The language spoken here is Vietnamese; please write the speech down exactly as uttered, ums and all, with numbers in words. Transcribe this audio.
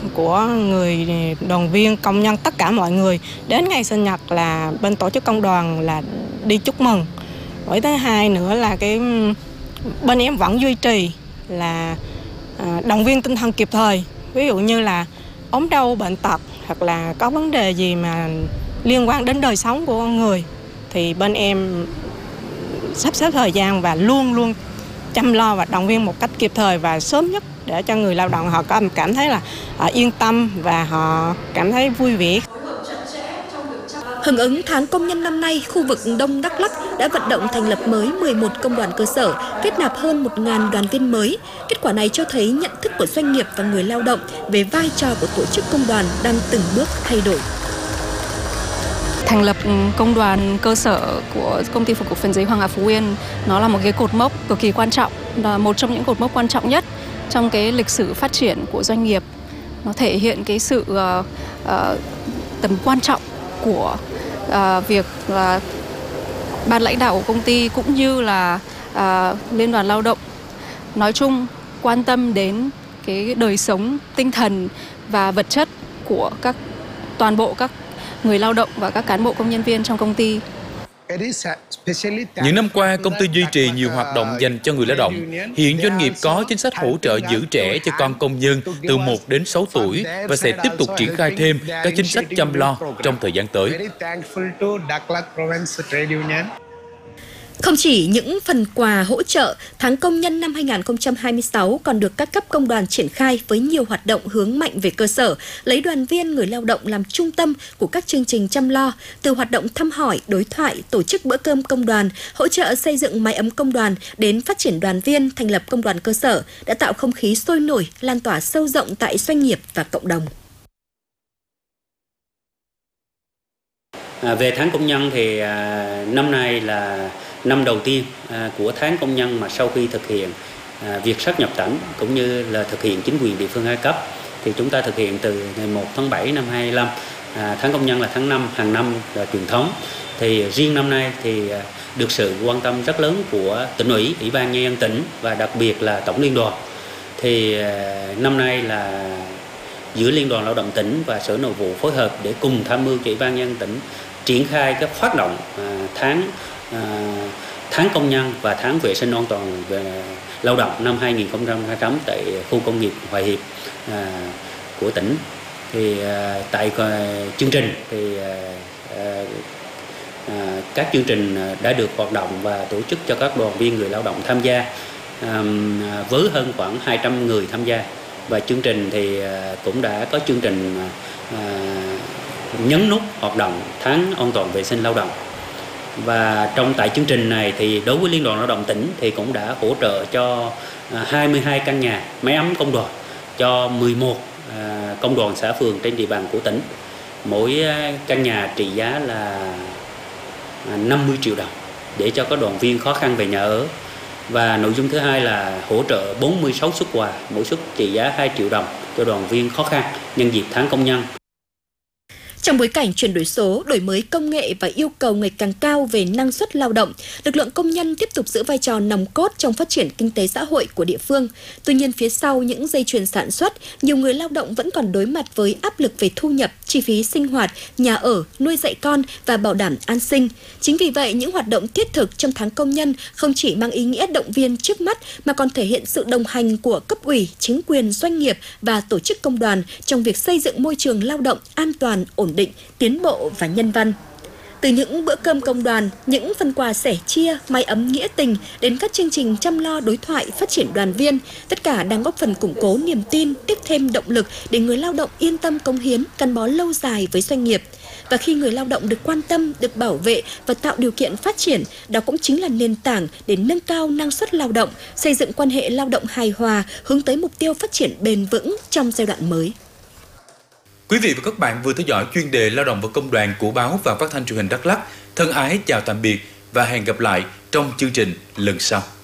của người đoàn viên, công nhân, tất cả mọi người đến ngày sinh nhật là bên tổ chức công đoàn là đi chúc mừng. Với thứ hai nữa là cái bên em vẫn duy trì là động viên tinh thần kịp thời. Ví dụ như là ốm đau, bệnh tật hoặc là có vấn đề gì mà liên quan đến đời sống của con người thì bên em sắp xếp thời gian và luôn luôn chăm lo và động viên một cách kịp thời và sớm nhất để cho người lao động họ cảm thấy là họ yên tâm và họ cảm thấy vui vẻ. Hưởng ứng tháng công nhân năm nay, khu vực Đông Đắk Lắk đã vận động thành lập mới mười một công đoàn cơ sở, kết nạp hơn một nghìn đoàn viên mới. Kết quả này cho thấy nhận thức của doanh nghiệp và người lao động về vai trò của tổ chức công đoàn đang từng bước thay đổi. Thành lập công đoàn cơ sở của công ty cổ phần giấy Hoàng Hà Phú Yên, nó là một cái cột mốc cực kỳ quan trọng, là một trong những cột mốc quan trọng nhất trong cái lịch sử phát triển của doanh nghiệp. Nó thể hiện cái sự uh, uh, tầm quan trọng của uh, việc uh, ban lãnh đạo của công ty cũng như là uh, Liên đoàn Lao động nói chung quan tâm đến cái đời sống tinh thần và vật chất của các toàn bộ các người lao động và các cán bộ công nhân viên trong công ty. Những năm qua, công ty duy trì nhiều hoạt động dành cho người lao động. Hiện doanh nghiệp có chính sách hỗ trợ giữ trẻ cho con công nhân từ một đến sáu tuổi và sẽ tiếp tục triển khai thêm các chính sách chăm lo trong thời gian tới. Không chỉ những phần quà hỗ trợ, tháng công nhân năm hai nghìn không trăm hai mươi sáu còn được các cấp công đoàn triển khai với nhiều hoạt động hướng mạnh về cơ sở, lấy đoàn viên người lao động làm trung tâm của các chương trình chăm lo, từ hoạt động thăm hỏi, đối thoại, tổ chức bữa cơm công đoàn, hỗ trợ xây dựng mái ấm công đoàn đến phát triển đoàn viên, thành lập công đoàn cơ sở đã tạo không khí sôi nổi, lan tỏa sâu rộng tại doanh nghiệp và cộng đồng. À, về tháng công nhân thì à, năm nay là năm đầu tiên à, của tháng công nhân mà sau khi thực hiện à, việc sáp nhập tỉnh cũng như là thực hiện chính quyền địa phương hai cấp thì chúng ta thực hiện từ ngày một tháng bảy năm hai nghìn không trăm hai mươi lăm. À, tháng công nhân là tháng năm hàng năm là truyền thống. Thì riêng năm nay thì à, được sự quan tâm rất lớn của tỉnh ủy, ủy ban nhân dân tỉnh và đặc biệt là tổng liên đoàn. Thì à, năm nay là giữa Liên đoàn Lao động tỉnh và Sở Nội vụ phối hợp để cùng tham mưu cho ủy ban nhân dân tỉnh triển khai các phát động à, tháng à, tháng công nhân và tháng vệ sinh an toàn về lao động năm hai nghìn không trăm hai mươi tám tại khu công nghiệp Hòa Hiệp à, của tỉnh. Thì à, tại à, chương trình thì à, à, các chương trình đã được hoạt động và tổ chức cho các đoàn viên người lao động tham gia à, với hơn khoảng hai trăm người tham gia. Và chương trình thì cũng đã có chương trình à, nhấn nút hoạt động tháng an toàn vệ sinh lao động. Và trong tại chương trình này thì đối với Liên đoàn Lao động tỉnh thì cũng đã hỗ trợ cho hai mươi hai căn nhà máy ấm công đoàn cho mười một à, công đoàn xã phường trên địa bàn của tỉnh. Mỗi căn nhà trị giá là năm mươi triệu đồng để cho các đoàn viên khó khăn về nhà ở. Và nội dung thứ hai là hỗ trợ bốn mươi sáu suất quà, mỗi suất trị giá hai triệu đồng cho đoàn viên khó khăn nhân dịp tháng công nhân. Trong bối cảnh chuyển đổi số, đổi mới công nghệ và yêu cầu ngày càng cao về năng suất lao động, lực lượng công nhân tiếp tục giữ vai trò nòng cốt trong phát triển kinh tế xã hội của địa phương. Tuy nhiên, phía sau những dây chuyền sản xuất, nhiều người lao động vẫn còn đối mặt với áp lực về thu nhập, chi phí sinh hoạt, nhà ở, nuôi dạy con và bảo đảm an sinh. Chính vì vậy, những hoạt động thiết thực trong tháng công nhân không chỉ mang ý nghĩa động viên trước mắt mà còn thể hiện sự đồng hành của cấp ủy, chính quyền, doanh nghiệp và tổ chức công đoàn trong việc xây dựng môi trường lao động an toàn, ổn định, tiến bộ và nhân văn. Từ những bữa cơm công đoàn, những phần quà sẻ chia, mái ấm nghĩa tình đến các chương trình chăm lo đối thoại phát triển đoàn viên, tất cả đang góp phần củng cố niềm tin, tiếp thêm động lực để người lao động yên tâm cống hiến, gắn bó lâu dài với doanh nghiệp. Và khi người lao động được quan tâm, được bảo vệ và tạo điều kiện phát triển, đó cũng chính là nền tảng để nâng cao năng suất lao động, xây dựng quan hệ lao động hài hòa, hướng tới mục tiêu phát triển bền vững trong giai đoạn mới. Quý vị và các bạn vừa theo dõi chuyên đề Lao động và Công đoàn của Báo và Phát thanh Truyền hình Đắk Lắk. Thân ái chào tạm biệt và hẹn gặp lại trong chương trình lần sau.